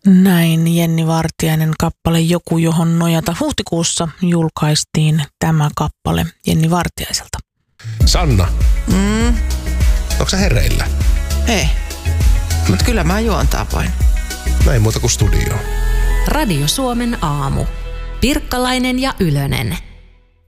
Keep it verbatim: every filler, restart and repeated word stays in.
Näin Jenni Vartiainen kappale Joku johon nojata. Huhtikuussa julkaistiin tämä kappale Jenni Vartiaiselta. Sanna, Mm, onko sä hereillä? ei. Mutta kyllä mä juon tapoin. Näin muuta kuin studioon. Radio Suomen aamu. Pirkkalainen ja Ylönen.